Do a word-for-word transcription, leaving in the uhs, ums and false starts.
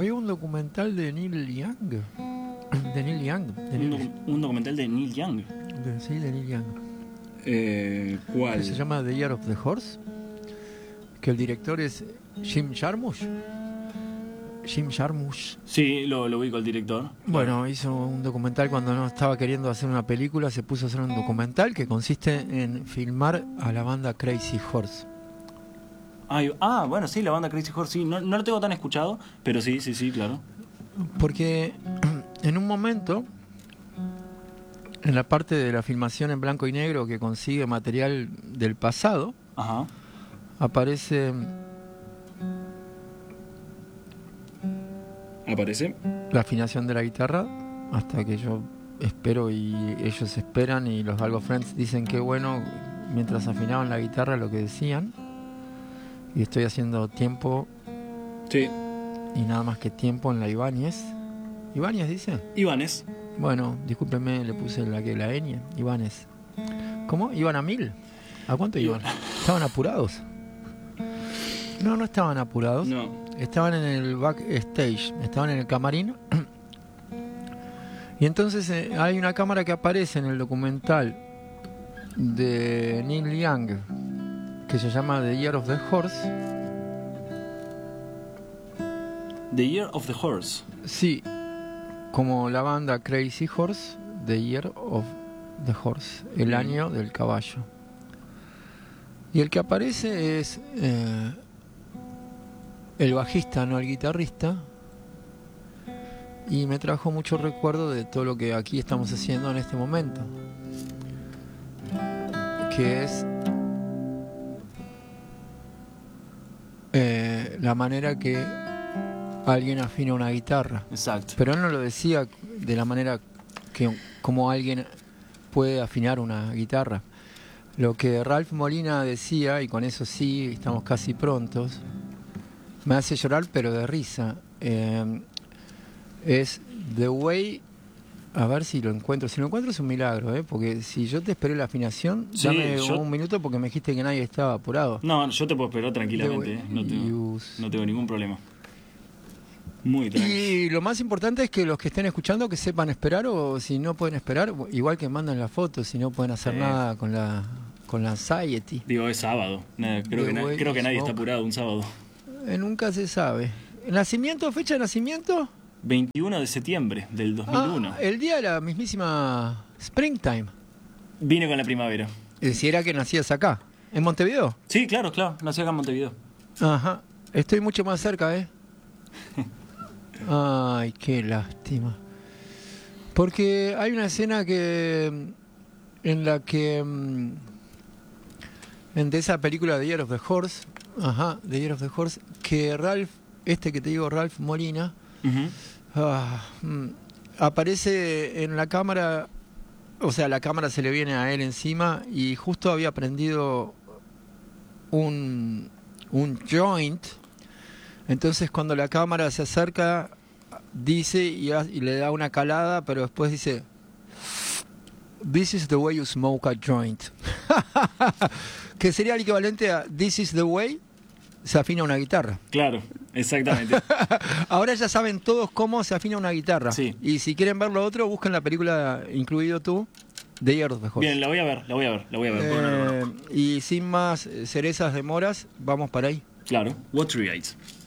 Había un documental de Neil Young. De Neil Young. De Un, Neil, docu- un documental de Neil Young. de, sí, de Neil Young. Eh, ¿Cuál? Que se llama The Year of the Horse. Que el director es Jim Jarmusch. Jim Jarmusch. Sí, lo, lo ubico al director. Bueno, hizo un documental cuando no estaba queriendo hacer una película, se puso a hacer un documental que consiste en filmar a la banda Crazy Horse. Ay, ah, bueno, sí, la banda Crazy Horse, sí. No, no lo tengo tan escuchado, pero sí, sí, sí, claro. Porque en un momento, en la parte de la filmación en blanco y negro que consigue material del pasado, Ajá. aparece ¿Aparece? la afinación de la guitarra hasta que yo espero y ellos esperan y los Galgo Friends dicen que bueno mientras afinaban la guitarra lo que decían y estoy haciendo tiempo Sí. y nada más que tiempo en la Ibáñez. ¿Ibáñez dice? Ivanes. Bueno, discúlpeme, le puse la que la ñ. Ibáñez. ¿Cómo? ¿Iban a mil? ¿A cuánto iban? ¿Estaban apurados? No, no estaban apurados. No. Estaban en el backstage, estaban en el camarín. Y entonces eh, hay una cámara que aparece en el documental de Neil Young que se llama The Year of the Horse. The Year of the Horse. Sí, como la banda Crazy Horse, The Year of the Horse, el Bien. año del caballo. Y el que aparece es eh, el bajista, no el guitarrista. Y me trajo mucho recuerdo de todo lo que aquí estamos haciendo en este momento, que es eh, la manera que alguien afina una guitarra. Exacto. Pero él no lo decía de la manera que como alguien puede afinar una guitarra. Lo que Ralph Molina decía, y con eso sí, estamos casi prontos, me hace llorar pero de risa, eh, es The Way, a ver si lo encuentro, si lo encuentro es un milagro, ¿eh? Porque si yo te esperé la afinación, Sí, dame yo- un minuto porque me dijiste que nadie estaba apurado. No, yo te puedo esperar tranquilamente, The eh. Way no, tengo, Use. no tengo ningún problema. Muy tranquilo. Y lo más importante es que los que estén escuchando que sepan esperar, o si no pueden esperar, igual que mandan la foto, si no pueden hacer Sí. nada con la con la anxiety. Digo, es sábado. Nada, creo, The que, na- way creo que is nadie está smoke. apurado un sábado. Eh, nunca se sabe. ¿Nacimiento? ¿Fecha de nacimiento? veintiuno de septiembre del dos mil uno. Ah, el día de la mismísima Springtime. Vine con la primavera. Eh, Si era que nacías acá, en Montevideo. Sí, claro, claro. Nací acá en Montevideo. Ajá. Estoy mucho más cerca, ¿eh? Ay, qué lástima. Porque hay una escena que en la que mm, en de esa película The Year of the Horse, ajá, The Year of the Horse, que Ralph, este que te digo, Ralph Molina, Ujú. ah, mm, aparece en la cámara, o sea, la cámara se le viene a él encima y justo había prendido un, un joint. Entonces cuando la cámara se acerca dice y, ha- y le da una calada, pero después dice "This is the way you smoke a joint", que sería el equivalente a "This is the way se afina una guitarra". Claro, exactamente. Ahora ya saben todos cómo se afina una guitarra. Sí. Y si quieren ver lo otro, busquen la película, incluido tú, The Year of the Horse. Bien, la voy a ver, la voy a ver, la voy a ver. Eh, y sin más cerezas de moras, vamos para ahí. Claro, Watery Eyes.